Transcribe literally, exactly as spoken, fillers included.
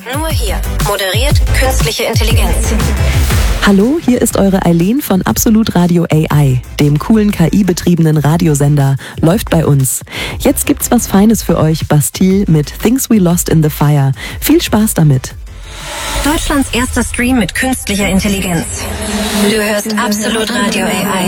Nur hier. Moderiert künstliche Intelligenz. Hallo, hier ist eure Eileen von Absolut Radio A I, dem coolen K I-betriebenen Radiosender. Läuft bei uns. Jetzt gibt's was Feines für euch, Bastille mit Things We Lost in the Fire. Viel Spaß damit. Deutschlands erster Stream mit künstlicher Intelligenz. Du hörst Absolut Radio A I.